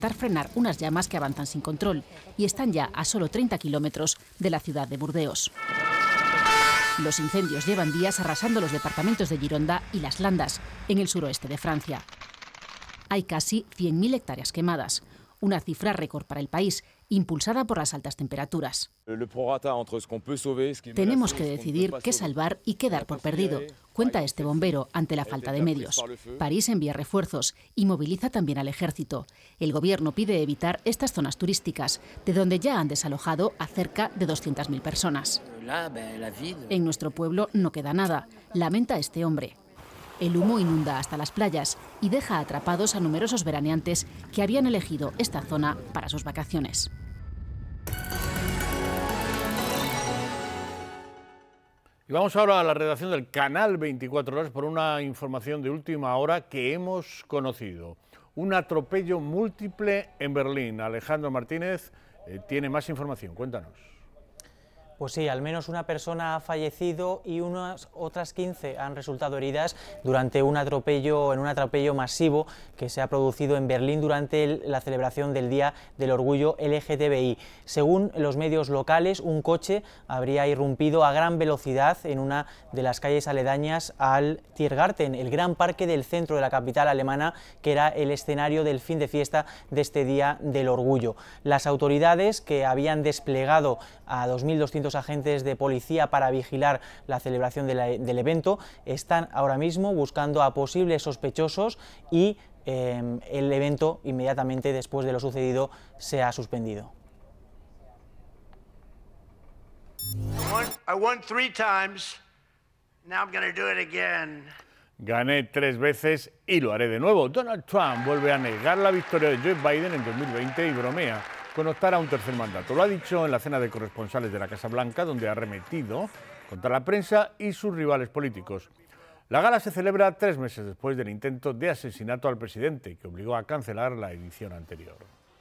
frenar unas llamas que avanzan sin control y están ya a solo 30 kilómetros de la ciudad de Burdeos. Los incendios llevan días arrasando los departamentos de Gironda y Las Landas, en el suroeste de Francia. Hay casi 100.000 hectáreas quemadas, una cifra récord para el país, impulsada por las altas temperaturas. Tenemos que decidir qué salvar y qué dar por perdido, cuenta este bombero ante la falta de medios. París envía refuerzos y moviliza también al ejército. El gobierno pide evitar estas zonas turísticas, de donde ya han desalojado a cerca de 200.000 personas. En nuestro pueblo no queda nada, lamenta este hombre. El humo inunda hasta las playas y deja atrapados a numerosos veraneantes que habían elegido esta zona para sus vacaciones. Y vamos ahora a la redacción del canal 24 Horas por una información de última hora que hemos conocido. Un atropello múltiple en Berlín. Alejandro Martínez tiene más información. Cuéntanos. Pues sí, al menos una persona ha fallecido y unas otras 15 han resultado heridas durante un atropello masivo que se ha producido en Berlín durante la celebración del Día del Orgullo LGTBI. Según los medios locales, un coche habría irrumpido a gran velocidad en una de las calles aledañas al Tiergarten, el gran parque del centro de la capital alemana, que era el escenario del fin de fiesta de este Día del Orgullo. Las autoridades, que habían desplegado a 2.200 agentes de policía para vigilar la celebración del evento, están ahora mismo buscando a posibles sospechosos y el evento inmediatamente después de lo sucedido se ha suspendido. Gané 3 veces y lo haré de nuevo. Donald Trump vuelve a negar la victoria de Joe Biden en 2020 y bromea con optar a un tercer mandato. Lo ha dicho en la cena de corresponsales de la Casa Blanca, donde ha arremetido contra la prensa y sus rivales políticos. La gala se celebra 3 meses después del intento de asesinato al presidente, que obligó a cancelar la edición anterior.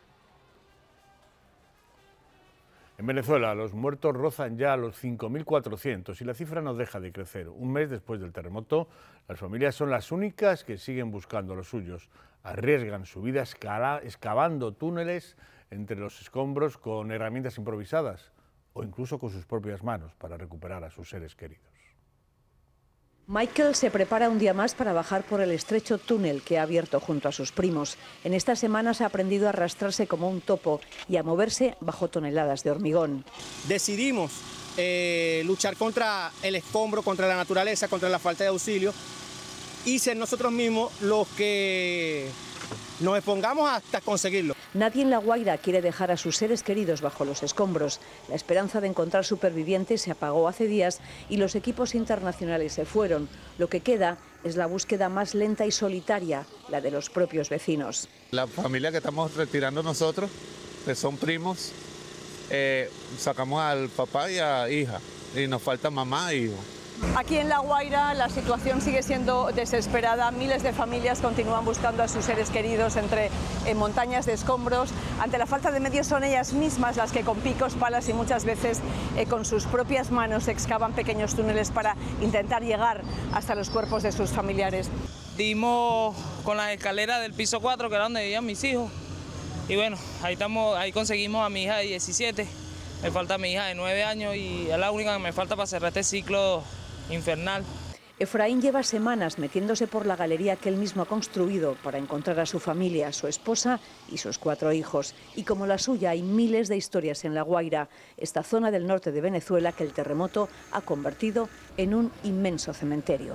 En Venezuela, los muertos rozan ya los 5.400 y la cifra no deja de crecer. Un mes después del terremoto, las familias son las únicas que siguen buscando a los suyos. Arriesgan su vida excavando túneles entre los escombros con herramientas improvisadas o incluso con sus propias manos para recuperar a sus seres queridos. Michael se prepara un día más para bajar por el estrecho túnel que ha abierto junto a sus primos. En estas semanas ha aprendido a arrastrarse como un topo y a moverse bajo toneladas de hormigón. Decidimos luchar contra el escombro, contra la naturaleza, contra la falta de auxilio y ser nosotros mismos los que nos expongamos hasta conseguirlo. Nadie en La Guaira quiere dejar a sus seres queridos bajo los escombros. La esperanza de encontrar supervivientes se apagó hace días y los equipos internacionales se fueron. Lo que queda es la búsqueda más lenta y solitaria, la de los propios vecinos. La familia que estamos retirando nosotros, que son primos, sacamos al papá y a hija, y nos falta mamá e hijo. Aquí en La Guaira la situación sigue siendo desesperada. Miles de familias continúan buscando a sus seres queridos entre montañas de escombros. Ante la falta de medios son ellas mismas las que con picos, palas y muchas veces con sus propias manos excavan pequeños túneles para intentar llegar hasta los cuerpos de sus familiares. Dimos con las escaleras del piso 4, que era donde vivían mis hijos. Y bueno, ahí conseguimos a mi hija de 17. Me falta mi hija de 9 años y es la única que me falta para cerrar este ciclo infernal. Efraín lleva semanas metiéndose por la galería que él mismo ha construido para encontrar a su familia, su esposa y sus 4 hijos. Y como la suya, hay miles de historias en La Guaira, esta zona del norte de Venezuela que el terremoto ha convertido en un inmenso cementerio.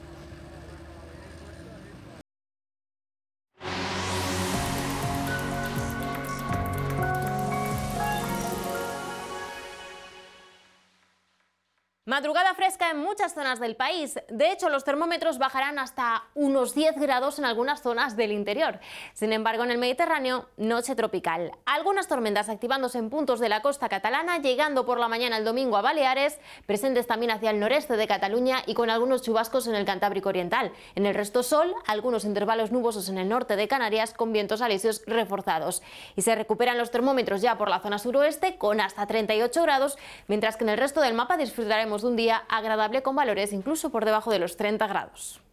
Madrugada fresca en muchas zonas del país. De hecho, los termómetros bajarán hasta unos 10 grados en algunas zonas del interior. Sin embargo, en el Mediterráneo, noche tropical. Algunas tormentas activándose en puntos de la costa catalana, llegando por la mañana el domingo a Baleares, presentes también hacia el noreste de Cataluña y con algunos chubascos en el Cantábrico Oriental. En el resto sol, algunos intervalos nubosos en el norte de Canarias con vientos alisios reforzados. Y se recuperan los termómetros ya por la zona suroeste con hasta 38 grados, mientras que en el resto del mapa disfrutaremos de un día agradable con valores incluso por debajo de los 30 grados.